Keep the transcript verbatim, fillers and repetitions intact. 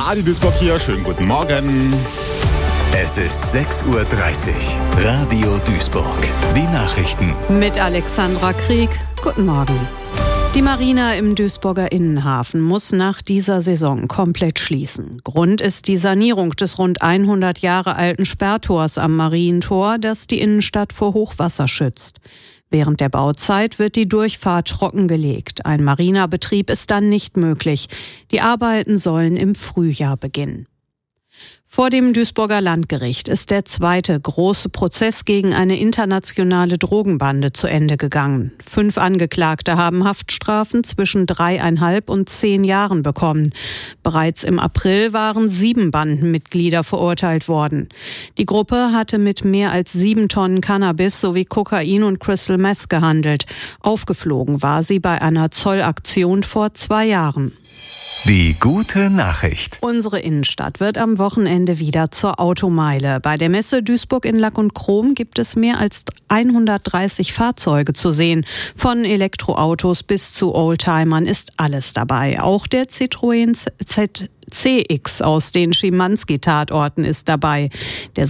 Adi Duisburg hier, schönen guten Morgen. Es ist sechs Uhr dreißig. Radio Duisburg. Die Nachrichten. Mit Alexandra Krieg. Guten Morgen. Die Marina im Duisburger Innenhafen muss nach dieser Saison komplett schließen. Grund ist die Sanierung des rund hundert Jahre alten Sperrtors am Marientor, das die Innenstadt vor Hochwasser schützt. Während der Bauzeit wird die Durchfahrt trockengelegt. Ein Marinabetrieb ist dann nicht möglich. Die Arbeiten sollen im Frühjahr beginnen. Vor dem Duisburger Landgericht ist der zweite große Prozess gegen eine internationale Drogenbande zu Ende gegangen. Fünf Angeklagte haben Haftstrafen zwischen dreieinhalb und zehn Jahren bekommen. Bereits im April waren sieben Bandenmitglieder verurteilt worden. Die Gruppe hatte mit mehr als sieben Tonnen Cannabis sowie Kokain und Crystal Meth gehandelt. Aufgeflogen war sie bei einer Zollaktion vor zwei Jahren. Die gute Nachricht. Unsere Innenstadt wird am Wochenende wieder zur Automeile. Bei der Messe Duisburg in Lack und Chrom gibt es mehr als hundertdreißig Fahrzeuge zu sehen. Von Elektroautos bis zu Oldtimern ist alles dabei. Auch der Citroën Z C X aus den Schimanski-Tatorten ist dabei. Der